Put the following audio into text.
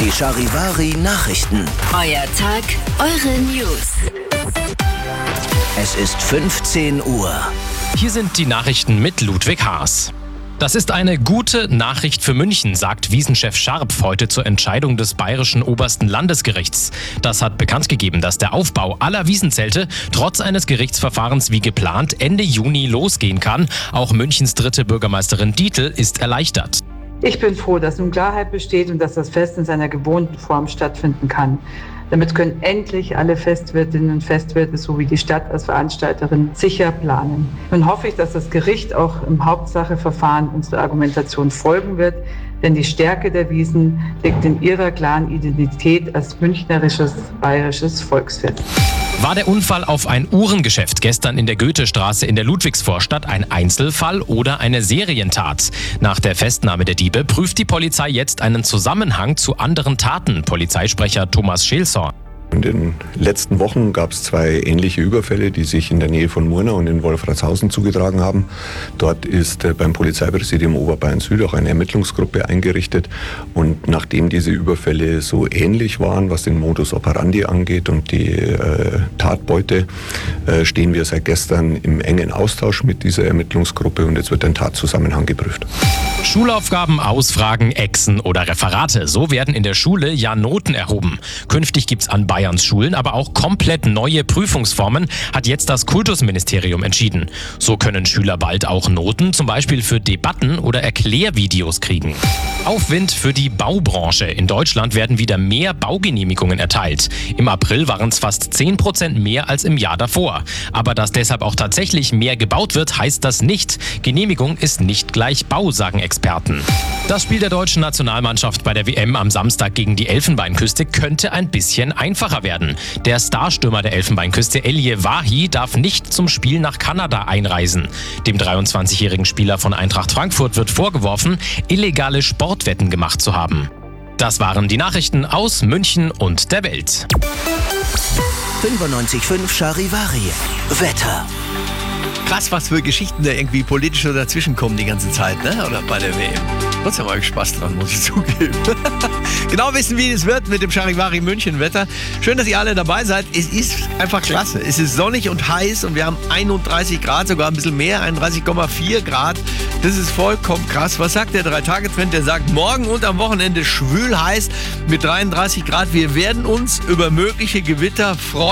Die Charivari Nachrichten. Euer Tag, eure News. Es ist 15 Uhr. Hier sind die Nachrichten mit Ludwig Haas. Das ist eine gute Nachricht für München, sagt Wiesenchef Scharp heute zur Entscheidung des Bayerischen Obersten Landesgerichts. Das hat bekannt gegeben, dass der Aufbau aller Wiesenzelte trotz eines Gerichtsverfahrens wie geplant Ende Juni losgehen kann. Auch Münchens dritte Bürgermeisterin Dietl ist erleichtert. Ich bin froh, dass nun Klarheit besteht und dass das Fest in seiner gewohnten Form stattfinden kann. Damit können endlich alle Festwirtinnen und Festwirte sowie die Stadt als Veranstalterin sicher planen. Nun hoffe ich, dass das Gericht auch im Hauptsacheverfahren unserer Argumentation folgen wird, denn die Stärke der Wiesn liegt in ihrer klaren Identität als münchnerisches, bayerisches Volksfest. War der Unfall auf ein Uhrengeschäft gestern in der Goethestraße in der Ludwigsvorstadt ein Einzelfall oder eine Serientat? Nach der Festnahme der Diebe prüft die Polizei jetzt einen Zusammenhang zu anderen Taten. Polizeisprecher Thomas Scheelsorn. In den letzten Wochen gab es 2 ähnliche Überfälle, die sich in der Nähe von Murnau und in Wolfratshausen zugetragen haben. Dort ist beim Polizeipräsidium Oberbayern Süd auch eine Ermittlungsgruppe eingerichtet. Und nachdem diese Überfälle so ähnlich waren, was den Modus operandi angeht und die Tatbeute, stehen wir seit gestern im engen Austausch mit dieser Ermittlungsgruppe und jetzt wird ein Tatzusammenhang geprüft. Schulaufgaben, Ausfragen, Exen oder Referate. So werden in der Schule ja Noten erhoben. Künftig gibt's an Bayerns Schulen aber auch komplett neue Prüfungsformen, hat jetzt das Kultusministerium entschieden. So können Schüler bald auch Noten, zum Beispiel für Debatten oder Erklärvideos kriegen. Aufwind für die Baubranche. In Deutschland werden wieder mehr Baugenehmigungen erteilt. Im April waren es fast 10% mehr als im Jahr davor. Aber dass deshalb auch tatsächlich mehr gebaut wird, heißt das nicht. Genehmigung ist nicht gleich Bau, sagen Experten. Das Spiel der deutschen Nationalmannschaft bei der WM am Samstag gegen die Elfenbeinküste könnte ein bisschen einfacher werden. Der Starstürmer der Elfenbeinküste Elie Wahi darf nicht zum Spiel nach Kanada einreisen. Dem 23-jährigen Spieler von Eintracht Frankfurt wird vorgeworfen, illegale Sportwetten gemacht zu haben. Das waren die Nachrichten aus München und der Welt. 95.5 Charivari. Wetter. Krass, was für Geschichten da irgendwie politisch so dazwischenkommen die ganze Zeit, ne? Oder bei der WM. Trotzdem habe ich Spaß dran, muss ich zugeben. Genau wissen, wie es wird mit dem Charivari München Wetter. Schön, dass ihr alle dabei seid. Es ist einfach klasse. Es ist sonnig und heiß und wir haben 31 Grad, sogar ein bisschen mehr, 31,4 Grad. Das ist vollkommen krass. Was sagt der 3-Tage-Trend? Der sagt, morgen und am Wochenende schwül heiß mit 33 Grad. Wir werden uns über mögliche Gewitter freuen.